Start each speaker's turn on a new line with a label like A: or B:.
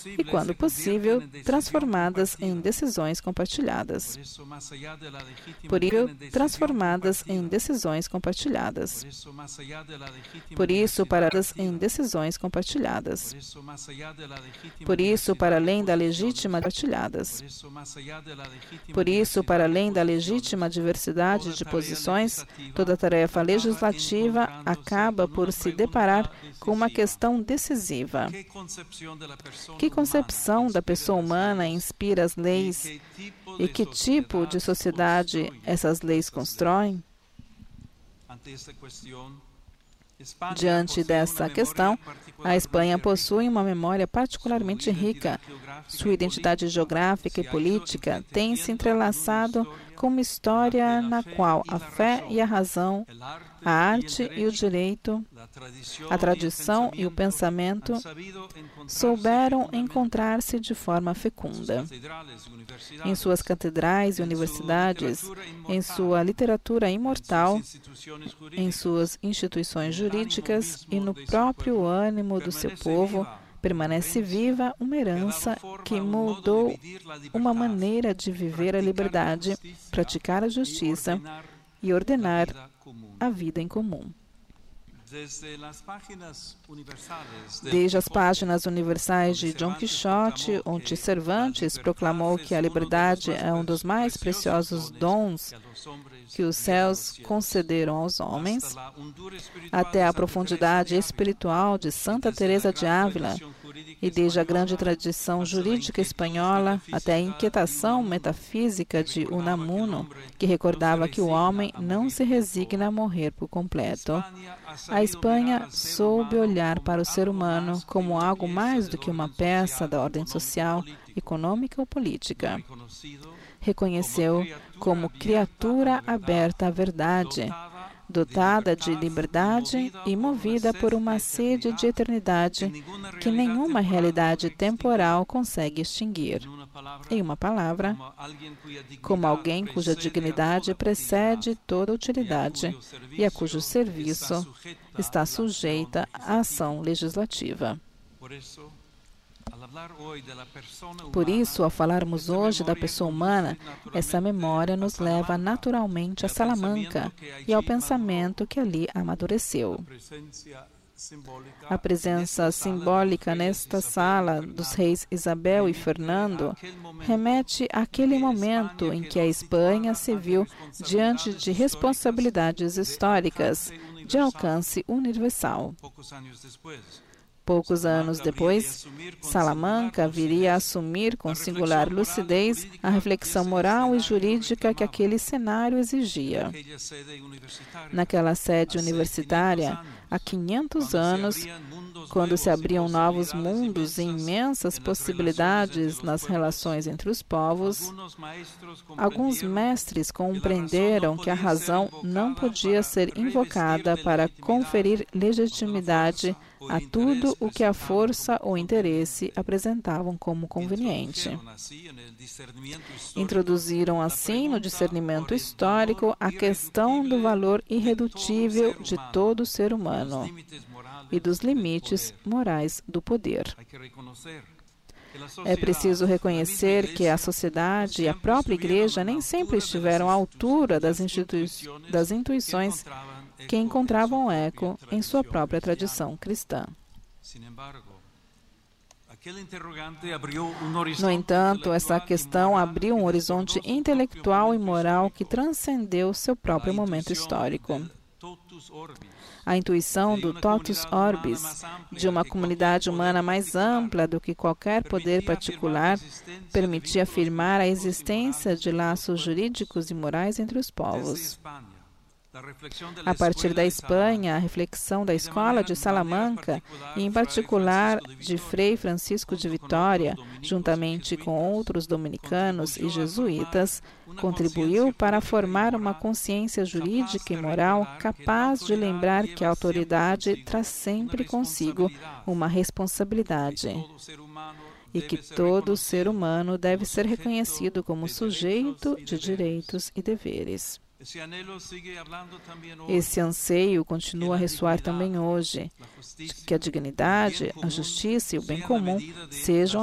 A: e, quando possível, transformadas em decisões compartilhadas. Por isso, transformadas em decisões compartilhadas. Por isso, para em decisões compartilhadas. Por isso, para além da legítima compartilhadas. Por isso, para além da legítima diversidade de posições, toda tarefa legislativa acaba por se deparar com uma questão decisiva. Que concepção da pessoa humana inspira as leis e que tipo de sociedade essas leis constroem? Diante dessa questão, a Espanha possui uma memória particularmente rica. Sua identidade geográfica e política tem se entrelaçado com uma história na qual a fé e a razão, a arte e o direito, a tradição e o pensamento souberam encontrar-se de forma fecunda. Em suas catedrais e universidades, em sua literatura imortal, em suas instituições jurídicas e no próprio ânimo do seu povo, permanece viva uma herança que moldou uma maneira de viver a liberdade, praticar a justiça e ordenar a vida em comum. Desde as páginas universais de Dom Quixote, onde Cervantes proclamou que a liberdade é um dos mais preciosos dons que os céus concederam aos homens, até a profundidade espiritual de Santa Teresa de Ávila, e desde a grande tradição jurídica espanhola até a inquietação metafísica de Unamuno, que recordava que o homem não se resigna a morrer por completo. A Espanha soube olhar para o ser humano como algo mais do que uma peça da ordem social, econômica ou política. Reconheceu como criatura aberta à verdade, dotada de liberdade e movida por uma sede de eternidade que nenhuma realidade temporal consegue extinguir. Em uma palavra, como alguém cuja dignidade precede toda utilidade e a cujo serviço está sujeita à ação legislativa. Por isso, ao falarmos hoje da pessoa humana, essa memória nos leva naturalmente a Salamanca e ao pensamento que ali amadureceu. A presença simbólica nesta sala dos reis Isabel e Fernando remete àquele momento em que a Espanha se viu diante de responsabilidades históricas de alcance universal. Poucos anos depois, Salamanca viria a assumir com singular lucidez a reflexão moral e jurídica que aquele cenário exigia. Naquela sede universitária, há 500 anos, quando se abriam novos mundos e imensas possibilidades nas relações entre os povos, alguns mestres compreenderam que a razão não podia ser invocada para conferir legitimidade a tudo o que a força ou interesse apresentavam como conveniente. Introduziram assim no discernimento histórico a questão do valor irredutível de todo ser humano e dos limites morais do poder. É preciso reconhecer que a sociedade e a própria Igreja nem sempre estiveram à altura das intuições que encontravam eco em sua própria tradição cristã. No entanto, essa questão abriu um horizonte intelectual e moral que transcendeu seu próprio momento histórico. A intuição do totus orbis, de uma comunidade humana mais ampla do que qualquer poder particular, permitia afirmar a existência de laços jurídicos e morais entre os povos. A partir da Espanha, a reflexão da Escola de Salamanca, e em particular de Frei Francisco de Vitória, juntamente com outros dominicanos e jesuítas, contribuiu para formar uma consciência jurídica e moral capaz de lembrar que a autoridade traz sempre consigo uma responsabilidade e que todo ser humano deve ser reconhecido como sujeito de direitos e deveres. Esse anseio continua a ressoar também hoje, que a dignidade, a justiça e o bem comum sejam